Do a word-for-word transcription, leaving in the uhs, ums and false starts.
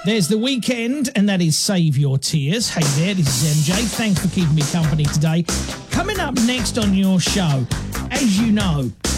There's The Weekend, and that is Save Your Tears. Hey there, this is M J. Thanks for keeping me company today. Coming up next on your show, as you know,